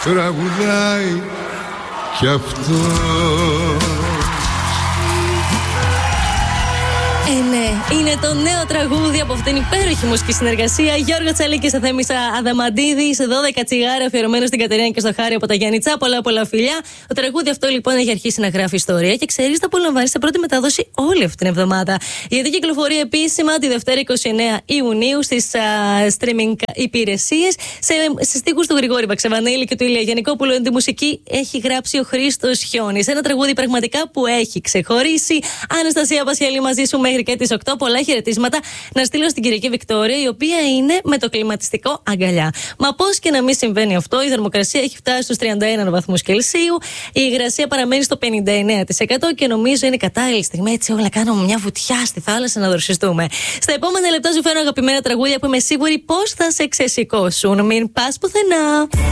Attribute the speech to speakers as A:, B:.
A: τραγουδάει κι αυτό.
B: Ναι, είναι το νέο τραγούδι από αυτήν την υπέροχη μουσική συνεργασία. Γιώργο Τσαλίκη και Θέμησα Αδαμαντίδη, σε 12 τσιγάρα, αφιερωμένο στην Κατερίνα και στο Χάρη από τα Γιάννητσά. Πολλά φιλιά. Το τραγούδι αυτό λοιπόν έχει αρχίσει να γράφει ιστορία και ξέρει, θα απολαμβάνει σε πρώτη μετάδοση όλη αυτή την εβδομάδα. Γιατί κυκλοφορεί επίσημα τη Δευτέρα 29 Ιουνίου στι streaming υπηρεσίες. Σε στίχους του Γρηγόρη Βαξεβανίλη και του Ηλία Γιαννικόπουλου, τη μουσική έχει γράψει ο Χρήστος Χιώνης. Ένα τραγούδι πραγματικά που έχει ξεχωρίσει. Αναστασία Πασιαλή μαζί σου μέχρι και τις 8. Πολλά χαιρετίσματα να στείλω στην Κυριακή Βικτόρια, η οποία είναι με το κλιματιστικό αγκαλιά. Μα πώς και να μην συμβαίνει αυτό, η θερμοκρασία έχει φτάσει στους 31 βαθμούς Κελσίου, η υγρασία παραμένει στο 59% και νομίζω είναι κατάλληλη στιγμή έτσι όλα κάνουμε μια βουτιά στη θάλασσα να δροσιστούμε. Στα επόμενα λεπτά σου φέρνω αγαπημένα τραγούδια που είμαι σίγουρη πώς θα σε ξεσηκώσουν. Μην πας πουθενά.